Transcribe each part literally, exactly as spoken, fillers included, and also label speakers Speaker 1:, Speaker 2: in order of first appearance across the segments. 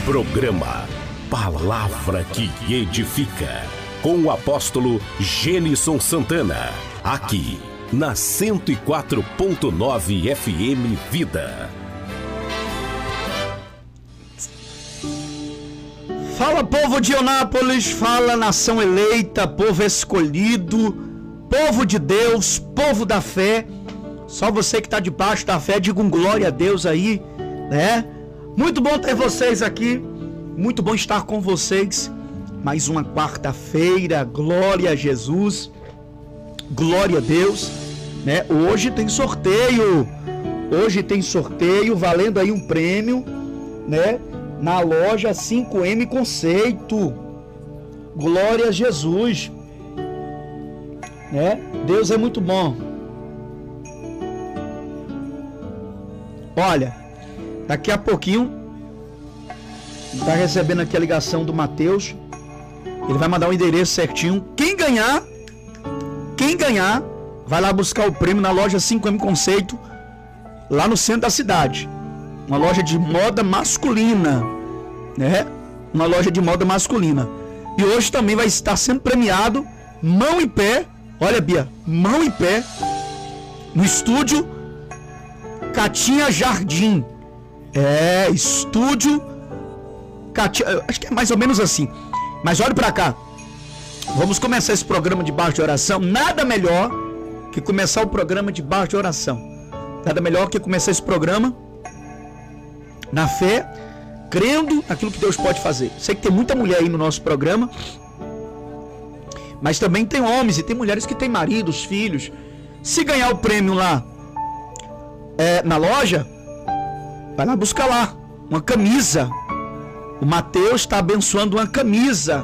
Speaker 1: Programa Palavra que Edifica, com o apóstolo Gênison Santana, aqui na cento e quatro ponto nove F M Vida.
Speaker 2: Fala, povo de Eunápolis, fala, nação eleita, povo escolhido, povo de Deus, povo da fé. Só você que está debaixo da fé, diga um glória a Deus aí, né? Muito bom ter vocês aqui, muito bom estar com vocês. Mais uma quarta-feira, glória a Jesus, glória a Deus, né? Hoje tem sorteio, hoje tem sorteio, valendo aí um prêmio, né? Na loja cinco M Conceito. Glória a Jesus, né? Deus é muito bom. Olha, daqui a pouquinho tá recebendo aqui a ligação do Mateus. Ele vai mandar o endereço certinho. Quem ganhar, quem ganhar, vai lá buscar o prêmio na loja cinco M Conceito, lá no centro da cidade. Uma loja de moda masculina, né? Uma loja de moda masculina. E hoje também vai estar sendo premiado, mão em pé. Olha, Bia, mão em pé, no estúdio Catinha Jardim. É, estúdio Catinha, acho que é mais ou menos assim. Mas olha pra cá. Vamos começar esse programa debaixo de oração. Nada melhor que começar o programa debaixo de oração. Nada melhor que começar esse programa na fé, crendo naquilo que Deus pode fazer. Sei que tem muita mulher aí no nosso programa, mas também tem homens e tem mulheres que têm maridos, filhos. Se ganhar o prêmio lá é, na loja, vai lá buscar lá uma camisa. O Mateus está abençoando uma camisa.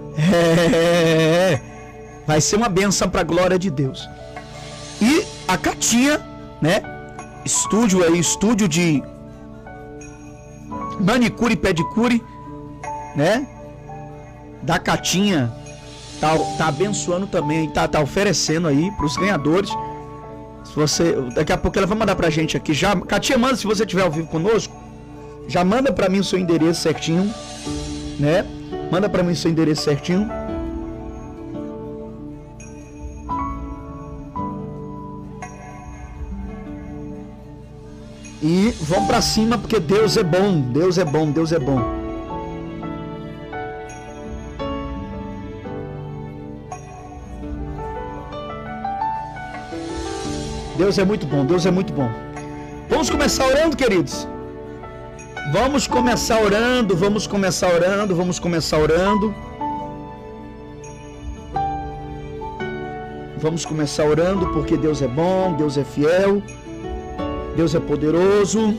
Speaker 2: É, vai ser uma benção para a glória de Deus. E a Catinha, né? Estúdio aí, estúdio de manicure e pedicure, né? Da Catinha, tá, tá abençoando também, tá, tá oferecendo aí para os ganhadores. Se você, daqui a pouco ela vai mandar pra gente aqui. Já, Catinha, manda, se você estiver ao vivo conosco, já manda pra mim o seu endereço certinho, né? Manda pra mim o seu endereço certinho. E vamos pra cima, porque Deus é bom, Deus é bom, Deus é bom. Deus é muito bom, Deus é muito bom. Vamos começar orando, queridos? Vamos começar orando, vamos começar orando, vamos começar orando. Vamos começar orando, porque Deus é bom, Deus é fiel, Deus é poderoso.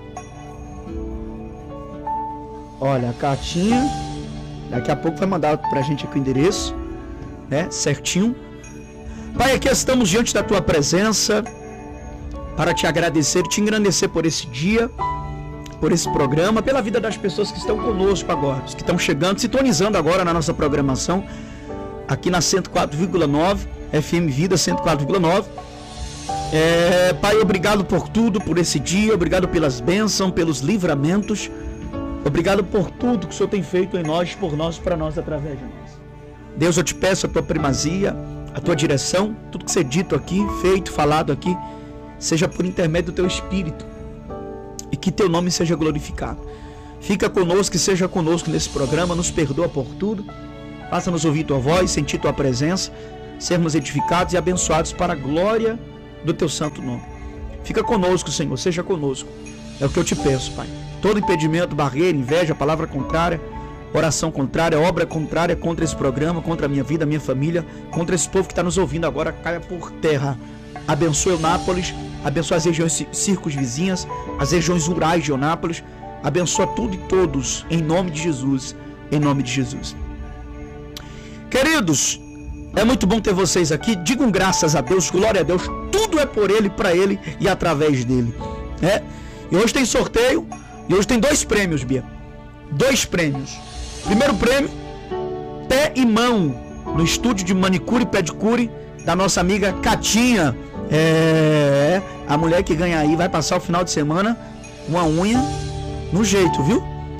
Speaker 2: Olha, a Catinha, daqui a pouco vai mandar pra gente aqui o endereço, né? Certinho. Pai, aqui estamos diante da tua presença para te agradecer, te engrandecer por esse dia, por esse programa, pela vida das pessoas que estão conosco agora, que estão chegando, sintonizando agora na nossa programação, aqui na cento e quatro vírgula nove, F M Vida cento e quatro vírgula nove. É, Pai, obrigado por tudo, por esse dia, obrigado pelas bênçãos, pelos livramentos, obrigado por tudo que o Senhor tem feito em nós, por nós, para nós, através de nós. Deus, eu te peço a tua primazia, a tua direção, tudo que ser dito aqui, feito, falado aqui, seja por intermédio do teu Espírito, e que teu nome seja glorificado. Fica conosco e seja conosco nesse programa, nos perdoa por tudo, faça-nos ouvir tua voz, sentir tua presença, sermos edificados e abençoados para a glória do teu santo nome. Fica conosco, Senhor, seja conosco, é o que eu te peço, Pai. Todo impedimento, barreira, inveja, palavra contrária, oração contrária, obra contrária contra esse programa, contra a minha vida, a minha família, contra esse povo que está nos ouvindo agora, caia por terra. Abençoe Eunápolis, abençoe as regiões circos vizinhas, as regiões rurais de Eunápolis, abençoa tudo e todos, em nome de Jesus, em nome de Jesus. Queridos, é muito bom ter vocês aqui, digam graças a Deus, glória a Deus, tudo é por Ele, para Ele e através dEle, né? E hoje tem sorteio, e hoje tem dois prêmios, Bia, dois prêmios. Primeiro prêmio, pé e mão, no estúdio de manicure e pedicure da nossa amiga Catinha. É, a mulher que ganha aí vai passar o final de semana uma unha no jeito, viu?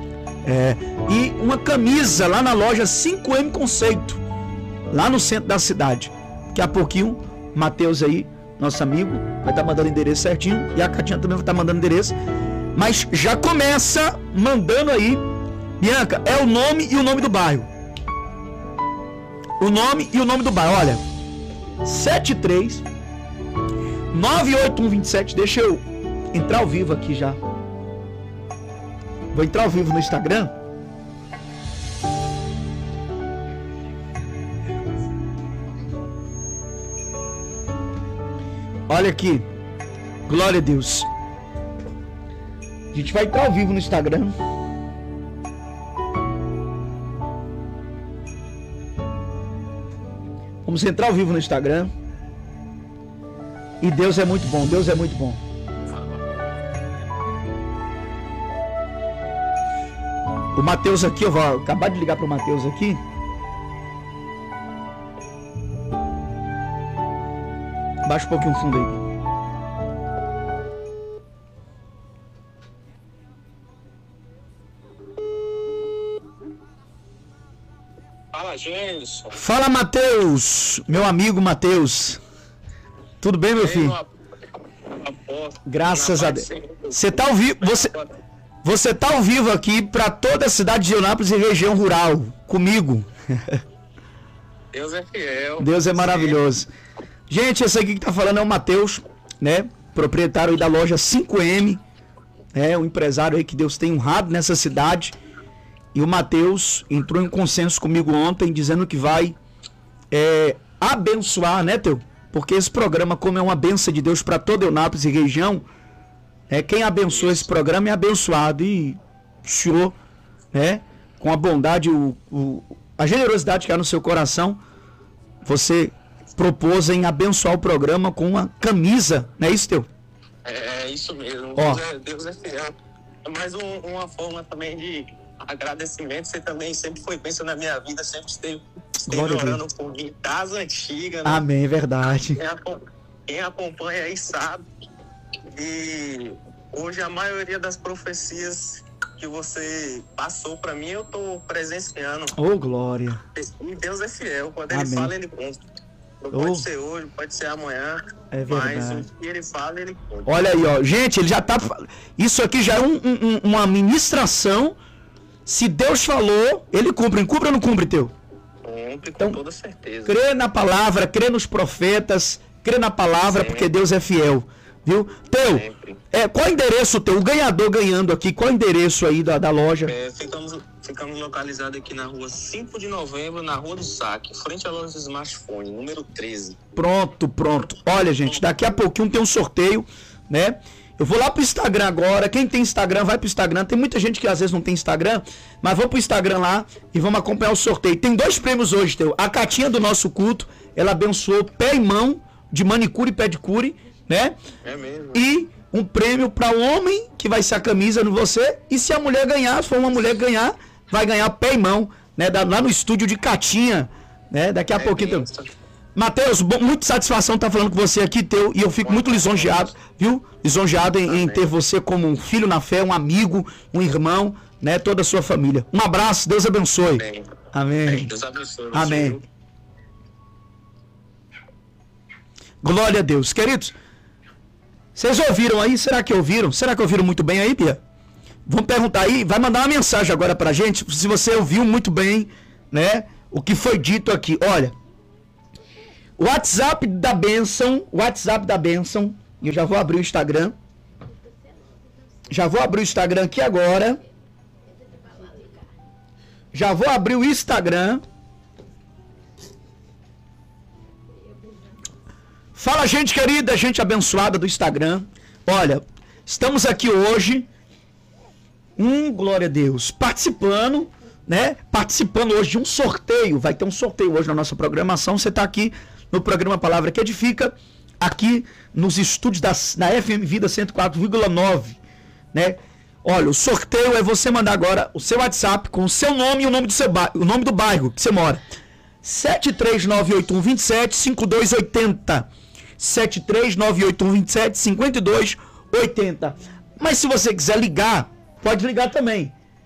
Speaker 2: É, e uma camisa lá na loja cinco M Conceito, lá no centro da cidade. Daqui a pouquinho, Matheus aí, nosso amigo, vai estar mandando o endereço certinho. E a Catinha também vai estar mandando o endereço. Mas já começa mandando aí, Bianca, é o nome e o nome do bairro. O nome e o nome do bairro, olha. sete três nove oito um dois sete, deixa eu entrar ao vivo aqui já. Vou entrar ao vivo no Instagram. Olha aqui. Glória a Deus. A gente vai entrar ao vivo no Instagram. Vamos entrar ao vivo no Instagram. E Deus é muito bom. Deus é muito bom. O Matheus aqui, eu vou acabar de ligar para o Matheus aqui. Baixa um pouquinho o fundo aí.
Speaker 3: Fala, Gênesis.
Speaker 2: Fala, Matheus. Meu amigo Matheus. Tudo bem, meu filho? Graças a Deus. Você tá ao vivo. Você... Você tá ao vivo aqui para toda a cidade de Eunápolis e região rural, comigo.
Speaker 3: Deus é fiel.
Speaker 2: Deus é maravilhoso. Gente, esse aqui que tá falando é o Matheus, né? Proprietário aí da loja cinco M. É um empresário aí que Deus tem honrado nessa cidade. E o Matheus entrou em consenso comigo ontem, dizendo que vai é, abençoar, né, Teu? Porque esse programa, como é uma bênção de Deus para toda Eunápolis e região, é, quem abençoa esse programa é abençoado. E o senhor, né, com a bondade, o, o, a generosidade que há no seu coração, você propôs em abençoar o programa com uma camisa, não é isso, Teu?
Speaker 3: É, é isso mesmo.
Speaker 2: Ó.
Speaker 3: Deus, é, Deus é fiel. É mais um, uma forma também de agradecimento. Você também sempre foi pensando na minha vida, sempre esteve, esteve orando por mim, das antigas. Né?
Speaker 2: Amém, é verdade.
Speaker 3: Quem, quem acompanha aí sabe. E hoje a maioria das profecias que você passou para mim, eu tô presenciando.
Speaker 2: Oh, glória.
Speaker 3: E Deus é fiel. Quando
Speaker 2: Amém.
Speaker 3: Ele fala, Ele cumpre. Não
Speaker 2: Oh.
Speaker 3: pode ser hoje, pode ser amanhã.
Speaker 2: É verdade.
Speaker 3: Mas o que Ele fala, Ele cumpre.
Speaker 2: Olha aí, ó. Gente, ele já tá... Isso aqui já é um, um, uma ministração. Se Deus falou, ele cumpre. Cumpre ou não cumpre, Teu?
Speaker 3: Cumpre com
Speaker 2: Então,
Speaker 3: toda certeza.
Speaker 2: Crê na palavra, crê nos profetas, crê na palavra,
Speaker 3: Sim.
Speaker 2: porque Deus é fiel. Viu? Teu,
Speaker 3: Sempre.
Speaker 2: é, qual é o endereço teu? O ganhador ganhando aqui, qual é o endereço aí da, da loja?
Speaker 3: É, ficamos, ficamos localizados aqui na rua cinco de novembro, na Rua do Saque, frente à loja de smartphone, número treze.
Speaker 2: Pronto, pronto. Olha, gente, daqui a pouquinho tem um sorteio, né? Eu vou lá pro Instagram agora. Quem tem Instagram, vai pro Instagram. Tem muita gente que às vezes não tem Instagram, mas vou pro Instagram lá e vamos acompanhar o sorteio. Tem dois prêmios hoje, Teu. A Catinha do nosso culto, ela abençoou pé e mão de manicure e pedicure, né?
Speaker 3: É mesmo.
Speaker 2: E um prêmio para o homem, que vai ser a camisa no você. E se a mulher ganhar, se for uma mulher ganhar, vai ganhar pé e mão, né? Da, lá no estúdio de Catinha, né? Daqui a
Speaker 3: É
Speaker 2: pouquinho.
Speaker 3: isso.
Speaker 2: Matheus, muita satisfação estar falando com você aqui, Teu. E eu fico muito lisonjeado, viu? Lisonjeado em, em ter você como um filho na fé, um amigo, um irmão, né? Toda a sua família. Um abraço, Deus abençoe.
Speaker 3: Amém.
Speaker 2: Amém.
Speaker 3: Deus abençoe você.
Speaker 2: Amém. Glória a Deus. Queridos, vocês ouviram aí? Será que ouviram? Será que ouviram muito bem aí, Bia? Vamos perguntar aí, vai mandar uma mensagem agora pra gente, se você ouviu muito bem, né? O que foi dito aqui. Olha, o WhatsApp da bênção, o WhatsApp da bênção, e eu já vou abrir o Instagram. Já vou abrir o Instagram aqui agora. Já vou abrir o Instagram. Fala, gente querida, gente abençoada do Instagram. Olha, estamos aqui hoje, hum, glória a Deus, participando, né? Participando hoje de um sorteio. Vai ter um sorteio hoje na nossa programação. Você está aqui no programa Palavra que Edifica, aqui nos estúdios da, da F M Vida cento e quatro vírgula nove, né? Olha, o sorteio é você mandar agora o seu WhatsApp com o seu nome e o nome do, seu ba... o nome do bairro que você mora. sete três nove oito um dois sete cinco dois oito zero. sete três nove oito um dois sete cinco dois oito zero. Mas se você quiser ligar, pode ligar também.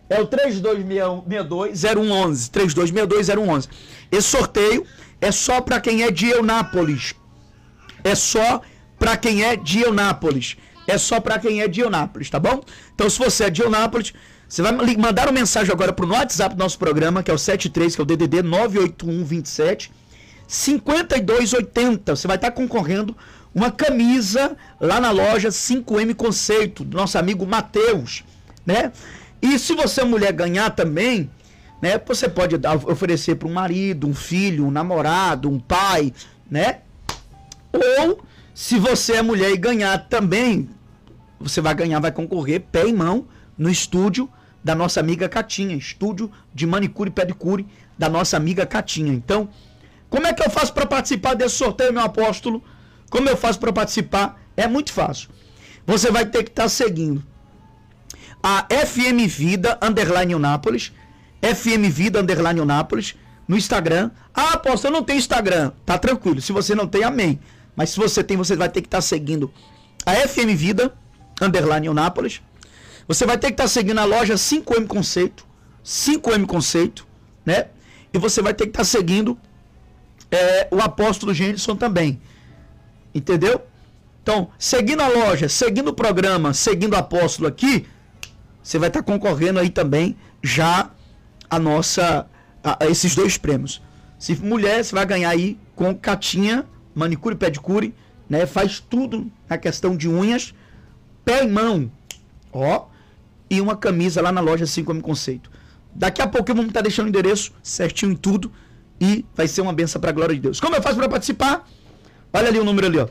Speaker 2: É o três dois seis dois zero um um um. três dois seis dois zero um um um. Esse sorteio é só para quem é de Eunápolis. É só para quem é de Eunápolis. É só para quem é de Eunápolis, tá bom? Então, se você é de Eunápolis, você vai mandar uma mensagem agora pro WhatsApp do nosso programa, que é o setenta e três, que é o D D D nove oito um dois sete cinquenta e dois oitenta. Você vai estar concorrendo uma camisa lá na loja cinco M Conceito, do nosso amigo Matheus, né? E se você, mulher, ganhar também, né? Você pode dar, oferecer para um marido, um filho, um namorado, um pai, né? Ou, se você é mulher e ganhar também, você vai ganhar, vai concorrer pé e mão no estúdio da nossa amiga Catinha, estúdio de manicure e pedicure da nossa amiga Catinha. Então, como é que eu faço para participar desse sorteio, meu apóstolo? Como eu faço para participar? É muito fácil. Você vai ter que estar tá seguindo a F M Vida underline Eunápolis, F M Vida underline Eunápolis no Instagram. Ah, apóstolo, eu não tenho Instagram. Tá tranquilo. Se você não tem, amém. Mas se você tem, você vai ter que estar tá seguindo a F M Vida underline Eunápolis. Você vai ter que estar tá seguindo a loja cinco M Conceito, cinco M Conceito, né? E você vai ter que estar tá seguindo é, o apóstolo Gênison também. Entendeu? Então, seguindo a loja, seguindo o programa, seguindo o apóstolo aqui, você vai estar tá concorrendo aí também já a nossa, a, a esses dois prêmios. Se mulher, você vai ganhar aí com Catinha, manicure e pedicure, né? Faz tudo na questão de unhas, pé e mão, ó, e uma camisa lá na loja cinco M Conceito. Daqui a pouco eu vou estar deixando o endereço certinho em tudo e vai ser uma benção para a glória de Deus. Como eu faço para participar? Olha ali o número ali, ó.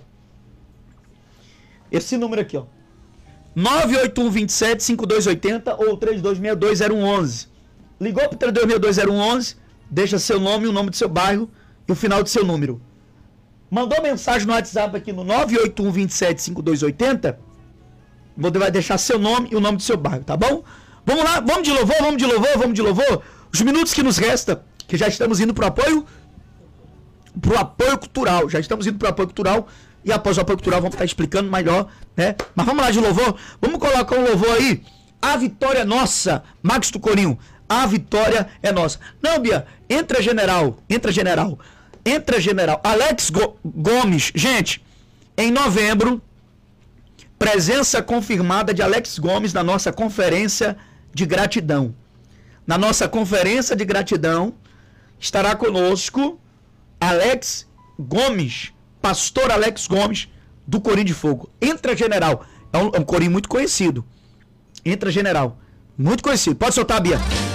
Speaker 2: Esse número aqui, ó. nove oito um dois sete cinco dois oito zero ou três dois seis dois zero um um um. Ligou para o três dois seis dois zero um um um, deixa seu nome, o nome do seu bairro e o final do seu número. Mandou mensagem no WhatsApp aqui no nove oito um dois sete cinco dois oito zero. Você vai deixar seu nome e o nome do seu bairro, tá bom? Vamos lá, vamos de louvor, vamos de louvor, vamos de louvor. Os minutos que nos resta, que já estamos indo pro apoio, pro apoio cultural. Já estamos indo pro apoio cultural e após o apoio cultural vamos estar explicando melhor, né? Mas vamos lá de louvor, vamos colocar um louvor aí. A vitória é nossa, Max Tucorinho. A vitória é nossa. Não, Bia, entra general, entra general. Entra general. Alex Go- Gomes, gente, em novembro, presença confirmada de Alex Gomes na nossa conferência de gratidão. Na nossa conferência de gratidão estará conosco Alex Gomes, pastor Alex Gomes, do Corinho de Fogo. Entra general. É um, é um corinho muito conhecido. Entra general. Muito conhecido. Pode soltar, Bia.